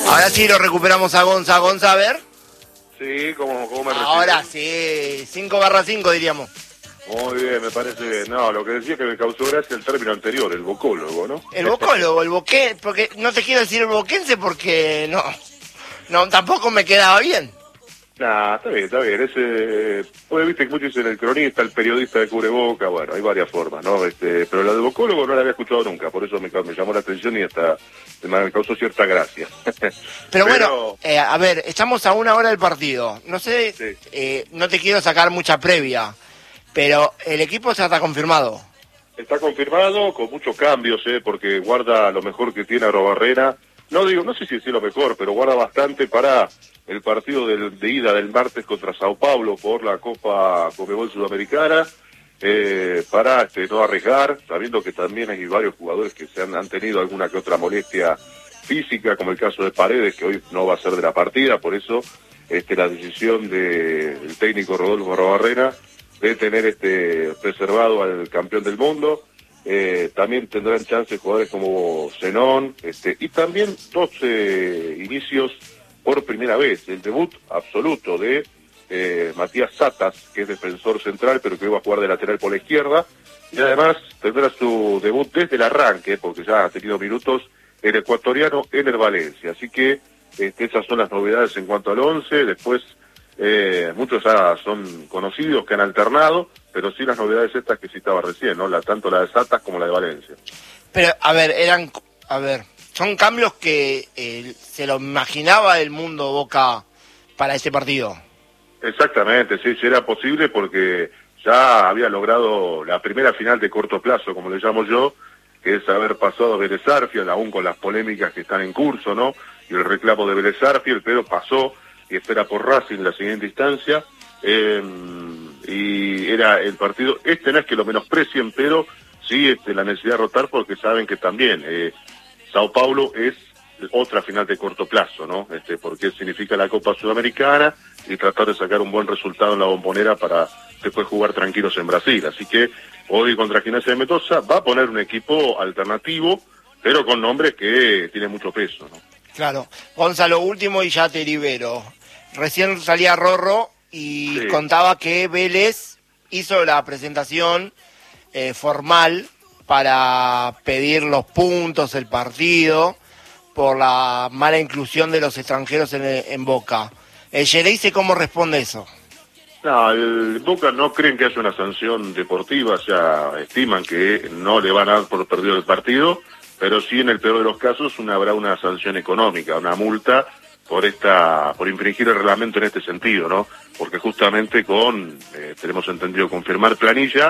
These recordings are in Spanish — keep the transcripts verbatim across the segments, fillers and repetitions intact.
Ahora sí lo recuperamos a Gonza. Gonza, a ver. Sí, ¿cómo, cómo me recibe? Ahora sí, cinco barra cinco diríamos. Muy bien, me parece bien. No, lo que decía que me causó gracia el término anterior, el vocólogo, ¿no? El vocólogo, el boqué, porque no te quiero decir el boquense porque no, no, tampoco me quedaba bien. Nah, está bien, está bien. Ese, pues viste que muchos dicen el cronista, el periodista de cubreboca, bueno, hay varias formas, ¿no? Este, pero lo de vocólogo no la había escuchado nunca, por eso me, me llamó la atención y hasta me causó cierta gracia. Pero, pero bueno, eh, a ver, estamos a una hora del partido. No sé, sí. eh, no te quiero sacar mucha previa, pero el equipo ya está confirmado. Está confirmado, con muchos cambios, ¿eh? Porque guarda lo mejor que tiene Arrobarrena. No digo, no sé si es lo mejor, pero guarda bastante para el partido de, de ida del martes contra Sao Paulo por la Copa Conmebol Sudamericana, eh, para este, no arriesgar, sabiendo que también hay varios jugadores que se han, han tenido alguna que otra molestia física, como el caso de Paredes, que hoy no va a ser de la partida, por eso este, la decisión del técnico Rodolfo Arrobarrena de tener este preservado al campeón del mundo. Eh, también tendrán chance jugadores como Zenón, este, y también dos eh, inicios por primera vez, el debut absoluto de eh, Matías Satas, que es defensor central, pero que hoy va a jugar de lateral por la izquierda, y además tendrá su debut desde el arranque, porque ya ha tenido minutos, el ecuatoriano Ener Valencia. Así que este, esas son las novedades en cuanto al once. Después eh, muchos ya son conocidos que han alternado, pero sí las novedades estas que citaba recién, ¿no? La, tanto la de Satas como la de Valencia. Pero, a ver, eran, a ver, son cambios que eh, se lo imaginaba el mundo Boca para este partido. Exactamente, sí, sí era posible porque ya había logrado la primera final de corto plazo, como le llamo yo, que es haber pasado a Vélez Sarsfield, aún con las polémicas que están en curso, ¿no? Y el reclamo de Vélez Sarsfield, pero pasó y espera por Racing la siguiente instancia. Eh, y era el partido, este no es que lo menosprecien, pero sí este, la necesidad de rotar porque saben que también eh, Sao Paulo es otra final de corto plazo, ¿no? Este, porque significa la Copa Sudamericana y tratar de sacar un buen resultado en la Bombonera para después jugar tranquilos en Brasil. Así que hoy contra Gimnasia de Mendoza va a poner un equipo alternativo, pero con nombres que tienen mucho peso, ¿no? Claro. Gonzalo, último y ya te libero. Recién salía Rorro y sí. Contaba que Vélez hizo la presentación eh, formal para pedir los puntos, el partido, por la mala inclusión de los extranjeros en, en Boca. ¿El Gereise cómo responde eso? No, el Boca no creen que haya una sanción deportiva, o sea, estiman que no le van a dar por perdido el partido, pero sí en el peor de los casos una, habrá una sanción económica, una multa por esta, por infringir el reglamento en este sentido, ¿no? Porque justamente con, eh, tenemos entendido confirmar planilla,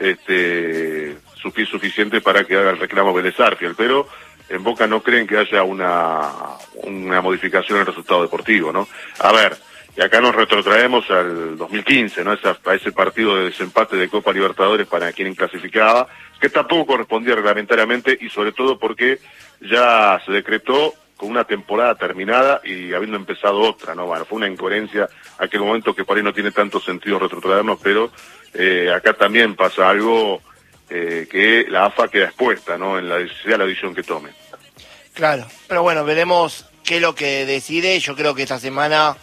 este, es suficiente para que haga el reclamo Vélez Sarsfield, pero en Boca no creen que haya una, una modificación en el resultado deportivo, ¿no? A ver, y acá nos retrotraemos al dos mil quince, ¿no? Esa, a ese partido de desempate de Copa Libertadores para quien clasificaba, que tampoco correspondía reglamentariamente y sobre todo porque ya se decretó con una temporada terminada y habiendo empezado otra, ¿no? Bueno, fue una incoherencia aquel momento que por ahí no tiene tanto sentido retrotraernos, pero eh, acá también pasa algo eh, que la A F A queda expuesta, ¿no? En la sea la decisión que tome. Claro, pero bueno, veremos qué es lo que decide. Yo creo que esta semana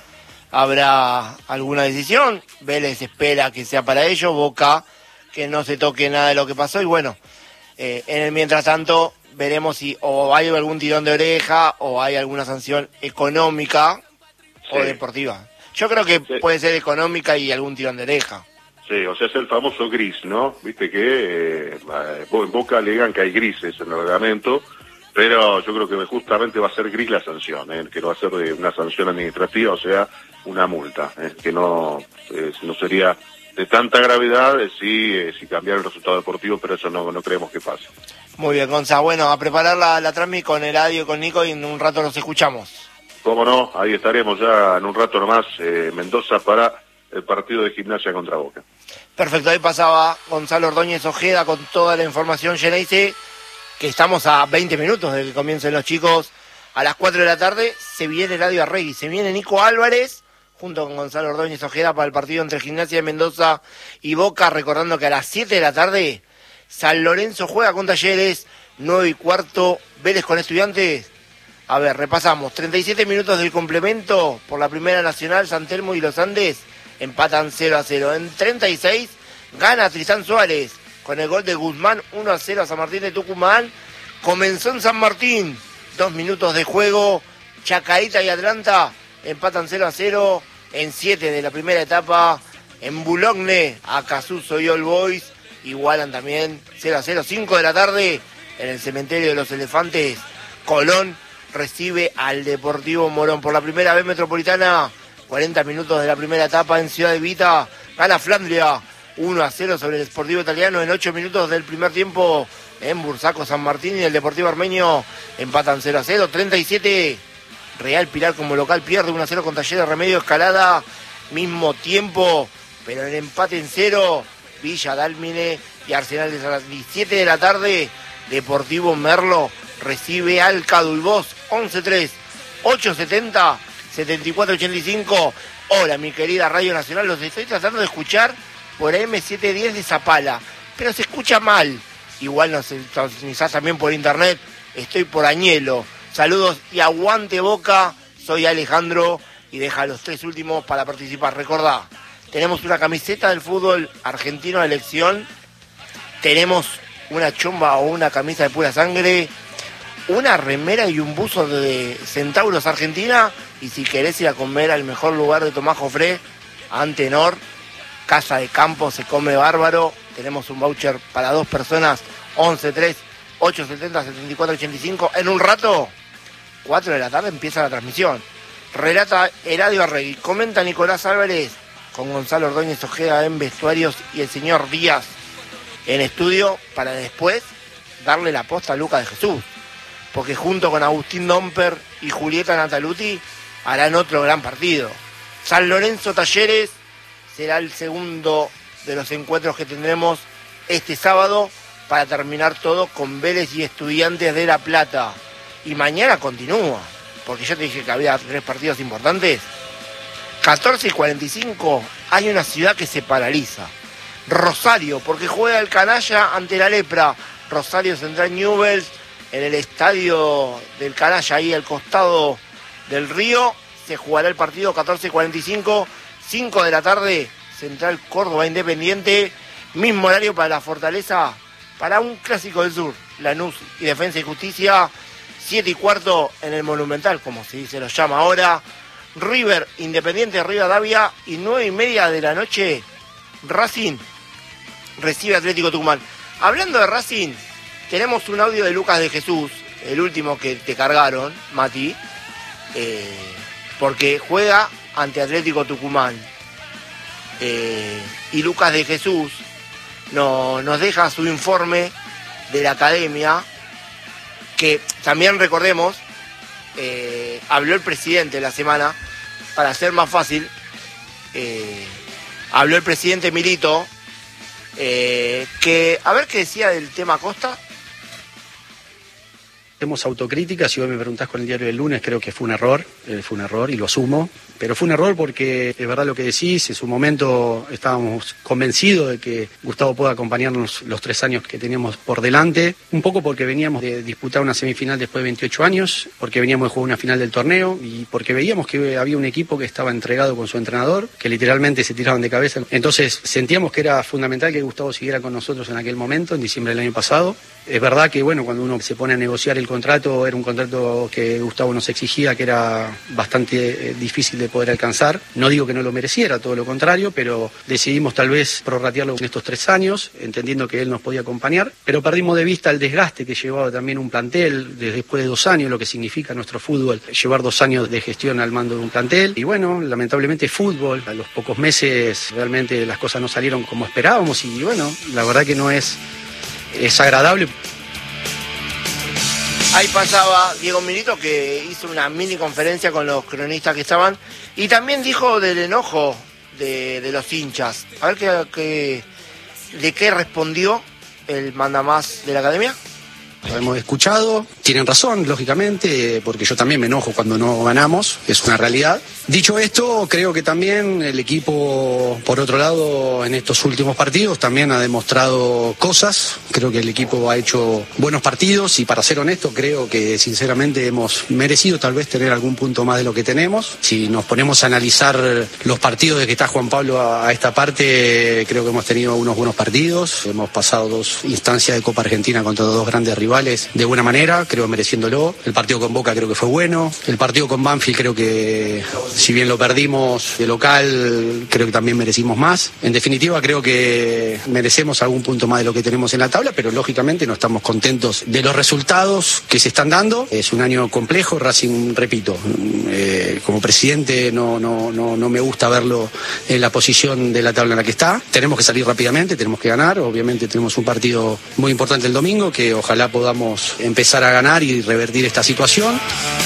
habrá alguna decisión. Vélez espera que sea para ellos, Boca que no se toque nada de lo que pasó y bueno, eh, en el mientras tanto veremos si o hay algún tirón de oreja o hay alguna sanción económica sí. o deportiva. Yo creo que sí. puede ser económica y algún tirón de oreja. Sí, o sea, es el famoso gris, ¿no? Viste que eh, en Boca alegan que hay grises en el reglamento, pero yo creo que justamente va a ser gris la sanción, ¿eh? Que no va a ser de una sanción administrativa, o sea, una multa, ¿eh? Que no, eh, no sería de tanta gravedad eh, si, eh, si cambiar el resultado deportivo, pero eso no, no creemos que pase. Muy bien, Gonza. Bueno, a preparar la, la transmisión con Eladio y con Nico y en un rato nos escuchamos. Cómo no, ahí estaremos ya en un rato nomás, eh, Mendoza para el partido de Gimnasia contra Boca. Perfecto, ahí pasaba Gonzalo Ordóñez Ojeda con toda la información, Geneise, que estamos a veinte minutos de que comiencen los chicos. A las cuatro de la tarde se viene Eladio Arregui, se viene Nico Álvarez junto con Gonzalo Ordóñez Ojeda para el partido entre Gimnasia de Mendoza y Boca, recordando que a las siete de la tarde San Lorenzo juega con Talleres, nueve y cuarto, Vélez con Estudiantes, A ver, repasamos. treinta y siete minutos del complemento por la Primera Nacional, San Telmo y los Andes empatan cero a cero. En treinta y seis gana Tristán Suárez con el gol de Guzmán, uno a cero a San Martín de Tucumán. Comenzó en San Martín, dos minutos de juego, Chacarita y Atlanta empatan cero a cero. En siete de la primera etapa, en Boulogne, Acasuso y All Boys igualan también cero a cero. cinco de la tarde, en el Cementerio de los Elefantes, Colón recibe al Deportivo Morón. Por la primera vez metropolitana, cuarenta minutos de la primera etapa en Ciudad Evita, gana Flandria uno a cero sobre el Sportivo Italiano. En ocho minutos del primer tiempo, en Bursaco, San Martín y el Deportivo Armenio empatan cero a cero. treinta y siete, Real Pilar como local pierde uno a cero con Talleres Remedio Escalada. Mismo tiempo, pero el empate en cero, Villa Dálmine y Arsenal de las diecisiete de la tarde, Deportivo Merlo recibe al Cadulbós. once tres, ocho setenta, setenta y cuatro ochenta y cinco. Hola, mi querida Radio Nacional, los estoy tratando de escuchar por A M setecientos diez de Zapala, pero se escucha mal. Igual nos sintonizás también por internet, estoy por Añelo. Saludos y aguante Boca, soy Alejandro y deja los tres últimos para participar. Recordá, tenemos una camiseta del fútbol argentino de elección, tenemos una chomba o una camisa de pura sangre, una remera y un buzo de Centauros Argentina, y si querés ir a comer al mejor lugar de Tomás Jofré, Antenor, Casa de Campo, se come bárbaro, tenemos un voucher para dos personas, once tres, ocho setenta, setenta y cuatro ochenta y cinco. En un rato, cuatro de la tarde, empieza la transmisión. Relata Eladio Arregui, comenta Nicolás Álvarez, con Gonzalo Ordóñez Ojeda en vestuarios y el señor Díaz en estudio, para después darle la posta a Lucas de Jesús, porque junto con Agustín Domper y Julieta Nataluti harán otro gran partido. San Lorenzo Talleres será el segundo de los encuentros que tendremos este sábado, para terminar todo con Vélez y Estudiantes de La Plata. Y mañana continúa, porque yo te dije que había tres partidos importantes. catorce y cuarenta y cinco, hay una ciudad que se paraliza. Rosario, porque juega el Canalla ante la Lepra. Rosario Central Newell's, en el estadio del Canalla, ahí al costado del río, se jugará el partido. Catorce y cuarenta y cinco, cinco de la tarde, Central Córdoba Independiente. Mismo horario para la Fortaleza, para un clásico del sur, Lanús y Defensa y Justicia. Siete y cuarto en el Monumental, como se dice, lo llama ahora, River Independiente Rivadavia. Y nueve y media de la noche, Racing recibe Atlético Tucumán. Hablando de Racing, tenemos un audio de Lucas de Jesús, el último que te cargaron, Mati, eh, porque juega ante Atlético Tucumán. Eh, y Lucas de Jesús no, nos deja su informe de la academia, que también recordemos, eh, habló el presidente la semana, para hacer más fácil, eh, habló el presidente Milito, eh, que, a ver qué decía del tema Costa. Hacemos autocrítica, si vos me preguntás con el diario del lunes, creo que fue un error, eh, fue un error y lo asumo, pero fue un error porque es verdad lo que decís, en su momento estábamos convencidos de que Gustavo pueda acompañarnos los tres años que teníamos por delante, un poco porque veníamos de disputar una semifinal después de veintiocho años, porque veníamos de jugar una final del torneo y porque veíamos que había un equipo que estaba entregado con su entrenador, que literalmente se tiraban de cabeza, entonces sentíamos que era fundamental que Gustavo siguiera con nosotros en aquel momento, en diciembre del año pasado. Es verdad que bueno, cuando uno se pone a negociar el contrato, era un contrato que Gustavo nos exigía, que era bastante eh, difícil de poder alcanzar. No digo que no lo mereciera, todo lo contrario, pero decidimos tal vez prorratearlo en estos tres años, entendiendo que él nos podía acompañar, pero perdimos de vista el desgaste que llevaba también un plantel, desde después de dos años, lo que significa nuestro fútbol, llevar dos años de gestión al mando de un plantel. Y bueno, lamentablemente fútbol, a los pocos meses realmente las cosas no salieron como esperábamos y bueno, la verdad que no es... es agradable. Ahí pasaba Diego Milito, que hizo una mini conferencia con los cronistas que estaban, y también dijo del enojo de, de los hinchas. A ver qué, qué, de qué respondió el mandamás de la academia. Lo hemos escuchado, tienen razón, lógicamente, porque yo también me enojo cuando no ganamos, es una realidad. Dicho esto, creo que también el equipo, por otro lado, en estos últimos partidos también ha demostrado cosas. Creo que el equipo ha hecho buenos partidos y, para ser honesto, creo que sinceramente hemos merecido tal vez tener algún punto más de lo que tenemos. Si nos ponemos a analizar los partidos de que está Juan Pablo a, a esta parte, creo que hemos tenido unos buenos partidos. Hemos pasado dos instancias de Copa Argentina contra dos grandes rivales de buena manera, creo mereciéndolo. El partido con Boca creo que fue bueno. El partido con Banfield creo que, si bien lo perdimos de local, creo que también merecimos más. En definitiva, creo que merecemos algún punto más de lo que tenemos en la tabla, pero lógicamente no estamos contentos de los resultados que se están dando. Es un año complejo. Racing, repito, eh, como presidente no, no, no, no me gusta verlo en la posición de la tabla en la que está. Tenemos que salir rápidamente, tenemos que ganar. Obviamente tenemos un partido muy importante el domingo, que ojalá podamos empezar a ganar y revertir esta situación.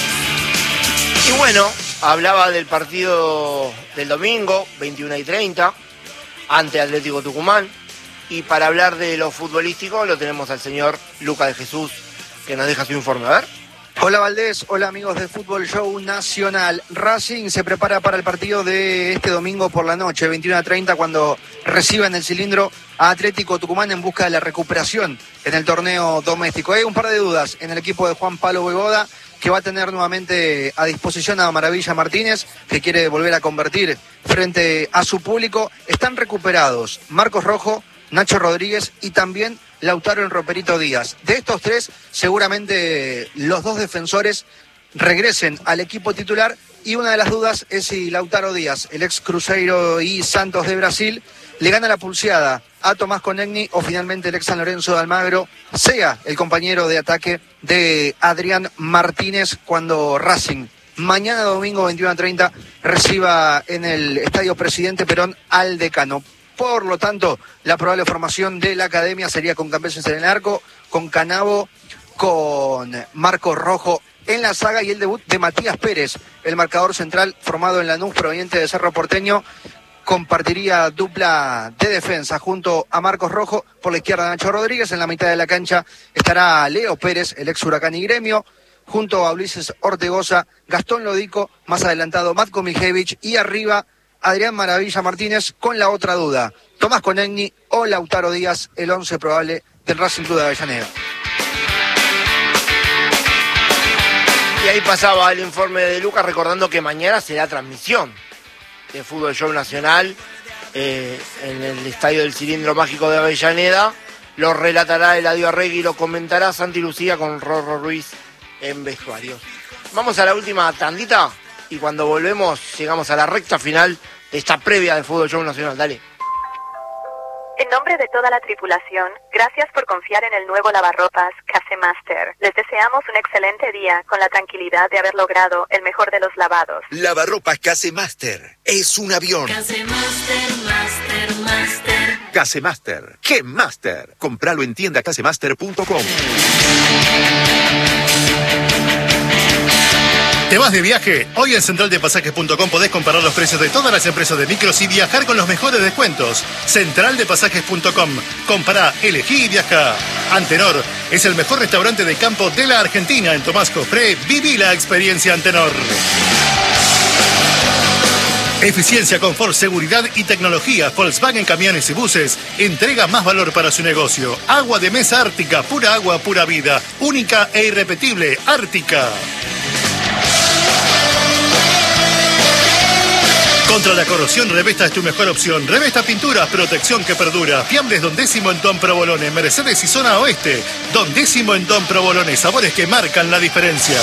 Y bueno, hablaba del partido del domingo, veintiuna y treinta, ante Atlético Tucumán. Y para hablar de lo futbolístico lo tenemos al señor Luca de Jesús, que nos deja su informe. A ver. Hola Valdés, hola amigos de Fútbol Show Nacional. Racing se prepara para el partido de este domingo por la noche, veintiuna a treinta, cuando reciba en el cilindro a Atlético Tucumán en busca de la recuperación en el torneo doméstico. Hay un par de dudas en el equipo de Juan Pablo Voivoda, que va a tener nuevamente a disposición a Maravilla Martínez, que quiere volver a convertir frente a su público. Están recuperados Marcos Rojo, Nacho Rodríguez y también Lautaro El Roperito Díaz. De estos tres, seguramente los dos defensores regresen al equipo titular, y una de las dudas es si Lautaro Díaz, el ex Cruzeiro y Santos de Brasil, le gana la pulseada a Tomás Conegni, o finalmente el ex San Lorenzo de Almagro sea el compañero de ataque de Adrián Martínez cuando Racing mañana domingo veintiuna a treinta reciba en el Estadio Presidente Perón al Decano. Por lo tanto, la probable formación de la academia sería con Campeses en el arco, con Canavo, con Marcos Rojo en la saga, y el debut de Matías Pérez, el marcador central formado en Lanús, proveniente de Cerro Porteño. Compartiría dupla de defensa junto a Marcos Rojo. Por la izquierda, Nacho Rodríguez. En la mitad de la cancha estará Leo Pérez, el ex Huracán y Gremio, junto a Ulises Ortegoza, Gastón Lodico, más adelantado Matko Miljevic, y arriba Adrián Maravilla Martínez, con la otra duda, Tomás Conegni o Lautaro Díaz, el once probable del Racing Club de Avellaneda. Y ahí pasaba el informe de Lucas, recordando que mañana será transmisión de Fútbol Show Nacional eh, en el Estadio del Cilindro Mágico de Avellaneda. Lo relatará Eladio Arregui y lo comentará Santi Lucía con Rorro Ruiz en vestuarios. Vamos a la última tandita y cuando volvemos llegamos a la recta final de esta previa de Fútbol Show Nacional. Dale. En nombre de toda la tripulación, gracias por confiar en el nuevo lavarropas Casemaster. Les deseamos un excelente día con la tranquilidad de haber logrado el mejor de los lavados. Lavarropas Casemaster es un avión. Casemaster, Master, Master. Casemaster, ¡qué Master! Compralo en tienda casemaster punto com. ¿Te vas de viaje? Hoy en central de pasajes punto com podés comparar los precios de todas las empresas de micros y viajar con los mejores descuentos. central de pasajes punto com. Compará, elegí y viaja. Antenor es el mejor restaurante de campo de la Argentina. En Tomás Cofré, viví la experiencia Antenor. Eficiencia, confort, seguridad y tecnología. Volkswagen Camiones y Buses entrega más valor para su negocio. Agua de mesa Ártica, pura agua, pura vida. Única e irrepetible, Ártica. Contra la corrosión, Revesta es tu mejor opción. Revesta Pinturas, protección que perdura. Fiambles Don Décimo en Don Provolone, Mercedes y Zona Oeste. Don Décimo en Don Provolone, sabores que marcan la diferencia.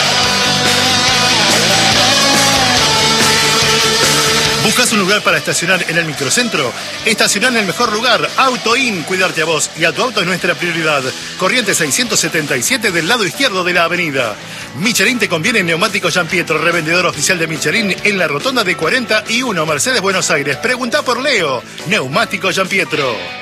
¿Buscas un lugar para estacionar en el microcentro? Estacionar en el mejor lugar. AutoIn, cuidarte a vos y a tu auto es nuestra prioridad. Corriente seiscientos setenta y siete del lado izquierdo de la avenida. Michelin te conviene, Neumáticos Gianpietro, revendedor oficial de Michelin en la rotonda de cuarenta y uno, Mercedes, Buenos Aires. Pregunta por Leo. Neumáticos Gianpietro.